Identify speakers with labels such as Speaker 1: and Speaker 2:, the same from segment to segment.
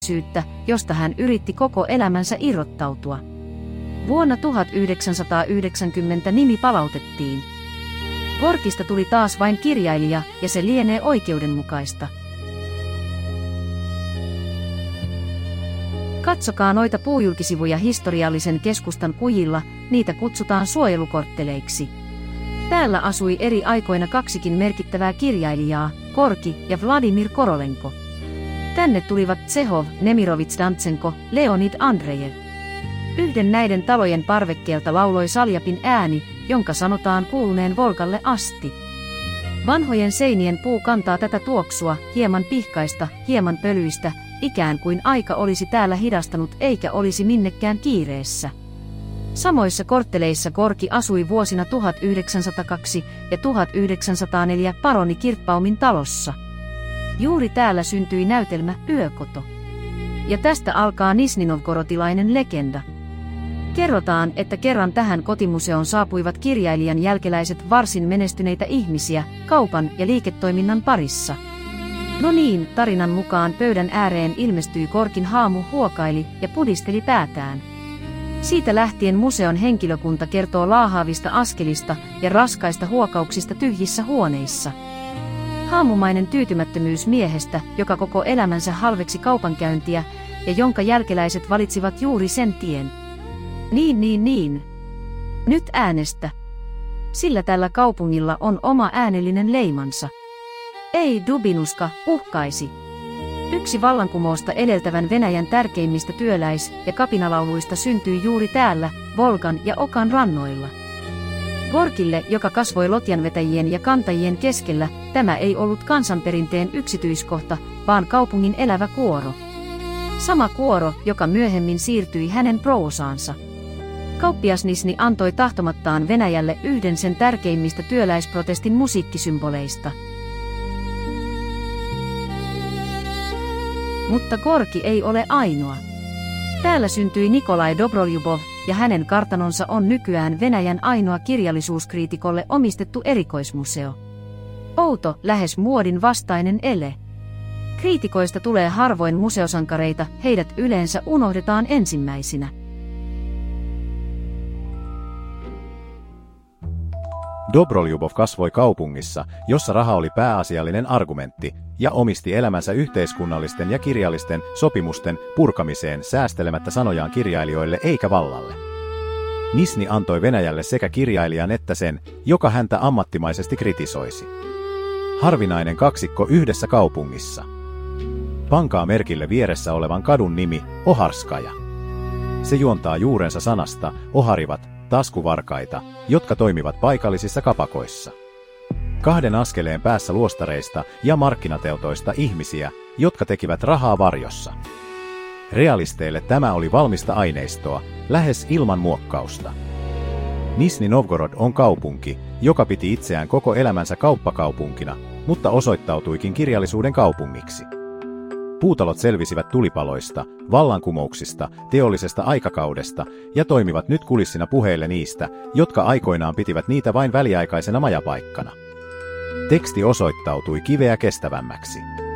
Speaker 1: menneisyyttä, josta hän yritti koko elämänsä irrottautua. Vuonna 1990 nimi palautettiin. Gorkista tuli taas vain kirjailija, ja se lienee oikeudenmukaista. Katsokaa noita puujulkisivuja historiallisen keskustan kujilla, niitä kutsutaan suojelukortteleiksi. Täällä asui eri aikoina kaksikin merkittävää kirjailijaa, Gorki ja Vladimir Korolenko. Tänne tulivat Tsehov, Nemirovits Dantsenko, Leonid Andrejev. Yhden näiden talojen parvekkeelta lauloi Saljapin ääni, jonka sanotaan kuuluneen Volgalle asti. Vanhojen seinien puu kantaa tätä tuoksua, hieman pihkaista, hieman pölyistä, ikään kuin aika olisi täällä hidastanut eikä olisi minnekään kiireessä. Samoissa kortteleissa Gorki asui vuosina 1902 ja 1904 paroni Kirppaumin talossa. Juuri täällä syntyi näytelmä Yökoto. Ja tästä alkaa nisninovgorotilainen legenda. Kerrotaan, että kerran tähän kotimuseoon saapuivat kirjailijan jälkeläiset varsin menestyneitä ihmisiä, kaupan ja liiketoiminnan parissa. No niin, tarinan mukaan pöydän ääreen ilmestyi Gorkin haamu, huokaili ja pudisteli päätään. Siitä lähtien museon henkilökunta kertoo laahaavista askelista ja raskaista huokauksista tyhjissä huoneissa. Haamumainen tyytymättömyys miehestä, joka koko elämänsä halveksi kaupankäyntiä ja jonka jälkeläiset valitsivat juuri sen tien. Niin. Nyt äänestä. Sillä tällä kaupungilla on oma äänellinen leimansa. Ei Dubinuska, uhkaisi. Yksi vallankumousta edeltävän Venäjän tärkeimmistä työläis- ja kapinalauluista syntyi juuri täällä, Volgan ja Okan rannoilla. Gorkille, joka kasvoi lotjanvetäjien ja kantajien keskellä, tämä ei ollut kansanperinteen yksityiskohta, vaan kaupungin elävä kuoro. Sama kuoro, joka myöhemmin siirtyi hänen proosaansa. Kauppias Nisni antoi tahtomattaan Venäjälle yhden sen tärkeimmistä työläisprotestin musiikkisymboleista. Mutta Gorki ei ole ainoa. Täällä syntyi Nikolai Dobroljubov, ja hänen kartanonsa on nykyään Venäjän ainoa kirjallisuuskriitikolle omistettu erikoismuseo. Outo, lähes muodin vastainen ele. Kriitikoista tulee harvoin museosankareita, heidät yleensä unohdetaan ensimmäisinä.
Speaker 2: Dobroljubov kasvoi kaupungissa, jossa raha oli pääasiallinen argumentti, ja omisti elämänsä yhteiskunnallisten ja kirjallisten sopimusten purkamiseen säästelemättä sanojaan kirjailijoille eikä vallalle. Nisni antoi Venäjälle sekä kirjailijan että sen, joka häntä ammattimaisesti kritisoisi. Harvinainen kaksikko yhdessä kaupungissa. Pankaa merkille vieressä olevan kadun nimi, Oharskaja. Se juontaa juurensa sanasta, oharivat, taskuvarkaita, jotka toimivat paikallisissa kapakoissa. 2 askeleen päässä luostareista ja markkinateltoista ihmisiä, jotka tekivät rahaa varjossa. Realisteille tämä oli valmista aineistoa, lähes ilman muokkausta. Nisni Novgorod on kaupunki, joka piti itseään koko elämänsä kauppakaupunkina, mutta osoittautuikin kirjallisuuden kaupungiksi. Puutalot selvisivät tulipaloista, vallankumouksista, teollisesta aikakaudesta ja toimivat nyt kulissina puheille niistä, jotka aikoinaan pitivät niitä vain väliaikaisena majapaikkana. Teksti osoittautui kiveä kestävämmäksi.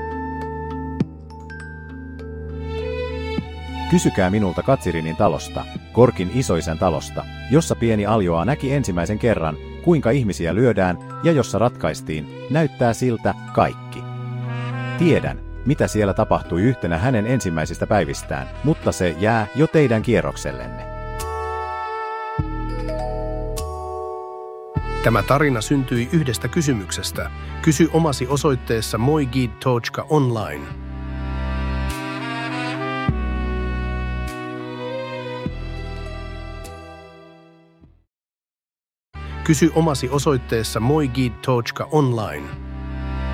Speaker 2: Kysykää minulta Katsirinin talosta, Gorkin isoisän talosta, jossa pieni Aljoa näki ensimmäisen kerran, kuinka ihmisiä lyödään ja jossa ratkaistiin, näyttää siltä, kaikki. Tiedän, mitä siellä tapahtui yhtenä hänen ensimmäisistä päivistään, mutta se jää jo teidän kierroksellenne.
Speaker 3: Tämä tarina syntyi yhdestä kysymyksestä. Kysy omasi osoitteessa moigid.online. Kysy omasi osoitteessa moigid.online.